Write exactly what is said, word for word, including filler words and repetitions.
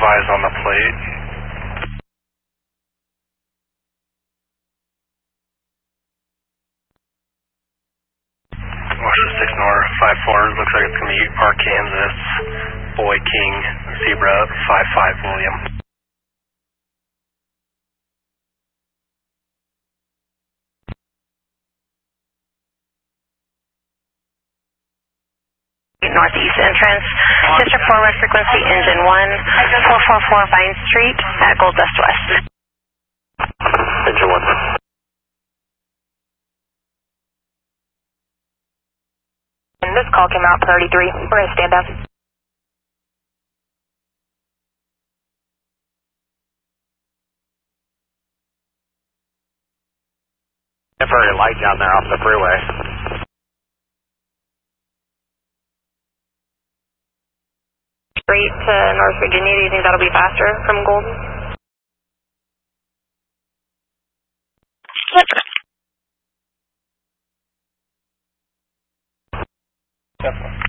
advise on the plate. Washington six North, five four, looks like it's going to be Arkansas, Boy King, Zebra, five five William. Northeast entrance, District four West frequency, engine one, four four four Vine Street at Gold Dust West. Engine one. And this call came out priority three. We're going to stand down. Temporary light down there off the freeway. Straight to North Virginia, do you think that'll be faster from Golden? Definitely.